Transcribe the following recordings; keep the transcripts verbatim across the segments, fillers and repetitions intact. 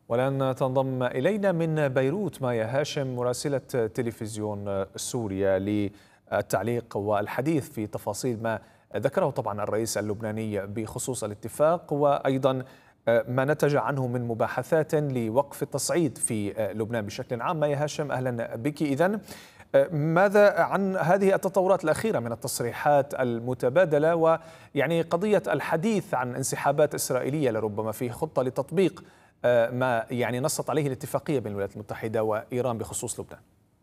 والآن تنضم إلينا من بيروت مايا هاشم مراسلة تلفزيون سوريا للتعليق والحديث في تفاصيل ما ذكره طبعا الرئيس اللبناني بخصوص الاتفاق، وأيضا ما نتج عنه من مباحثات لوقف التصعيد في لبنان بشكل عام. مايا هاشم، أهلا بك. إذن ماذا عن هذه التطورات الأخيرة من التصريحات المتبادلة، ويعني قضية الحديث عن انسحابات إسرائيلية لربما في خطة لتطبيق ما يعني نصت عليه الاتفاقية بين الولايات المتحدة وإيران بخصوص لبنان؟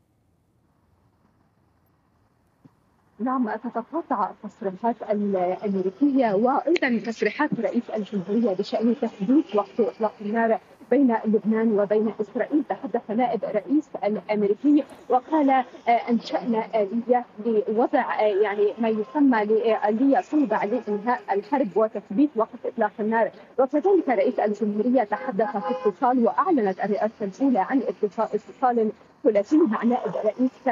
نعم، تتقاطع التصريحات الأمريكية وأيضا تصريحات رئيس الجمهورية بشأن تحديد وقت إطلاق النار بين لبنان وبين إسرائيل. تحدث نائب الرئيس الأمريكي وقال أنشأنا آلية لوضع يعني ما يسمى آلية صلبة لإنهاء الحرب وتثبيت وقت إطلاق النار. وكذلك رئيس الجمهورية تحدث في اتصال، وأعلنت الرئاسة الأولى عن اتصال ثلاثي مع نائب رئيس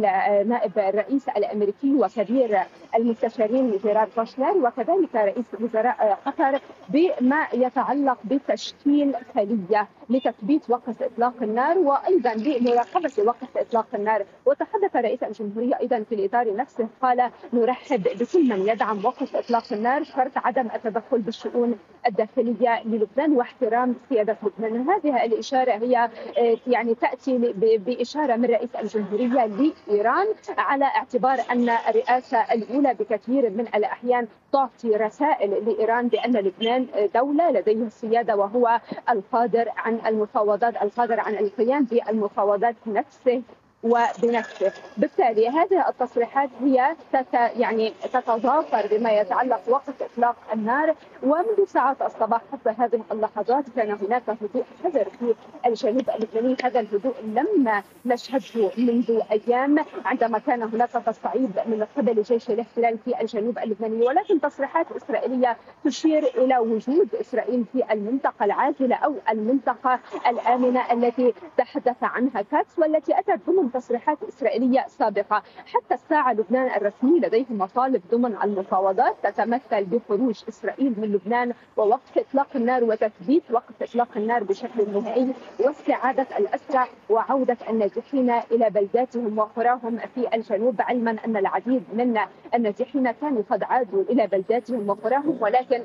نائب الرئيس الامريكي وكبير المستشارين جيرارد كوشنر، وكذلك رئيس وزراء قطر، بما يتعلق بتشكيل خليه لتثبيت وقت اطلاق النار وايضا لمراقبه وقت اطلاق النار. وتحدث رئيس الجمهوريه ايضا في الاطار نفسه، قال نرحب بكل من يدعم وقت اطلاق النار شرط عدم التدخل بالشؤون الداخليه للبنان واحترام سياده لبنان. هذه الاشاره هي يعني تاتي بإشارة من رئيس الجمهورية لإيران على اعتبار أن الرئاسة الأولى بكثير من الأحيان تعطي رسائل لإيران بأن لبنان دولة لديه السيادة وهو القادر عن المفاوضات، القادر عن القيام بالمفاوضات نفسه وبنفسه. بالتالي هذه التصريحات هي تت يعني تتضافر بما يتعلق وقت اطلاق النار. ومنذ ساعات الصباح حتى هذه اللحظات كان هناك هدوء حذر في الجنوب اللبناني. هذا الهدوء لم نشهده منذ ايام عندما كان هناك تصعيد من قبل جيش الاحتلال في الجنوب اللبناني، ولكن تصريحات اسرائيليه تشير الى وجود اسرائيل في المنطقه العازله او المنطقه الامنه التي تحدث عنها كاتس، والتي اتت ضمن تصريحات إسرائيلية سابقة. حتى الساعة لبنان الرسمي لديه مطالب ضمن المفاوضات تتمثل بخروج إسرائيل من لبنان ووقف إطلاق النار وتثبيت وقف إطلاق النار بشكل نهائي واستعادة الأسرى وعودة النازحين إلى بلداتهم وقراهم في الجنوب، علما أن العديد من النازحين كانوا قد عادوا إلى بلداتهم وقراهم، ولكن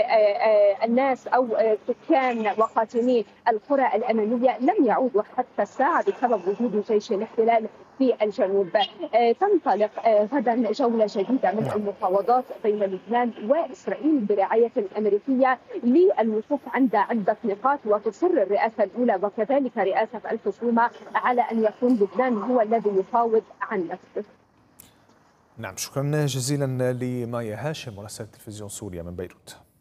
الناس أو سكان وقاطني القرى الأمامية لم يعودوا حتى الساعة بسبب وجود جيش الاحتلال في الجنوب. تنطلق غدا جولة جديدة من المفاوضات بين لبنان وإسرائيل برعاية الأمريكية للوقوف عند عدة نقاط، وتصر الرئاسة الأولى وكذلك رئاسة الخصومة على أن يكون لبنان هو الذي يفاوض عن نفسه. نعم، شكرا جزيلا لمايا هاشم مراسلة تلفزيون سوريا من بيروت.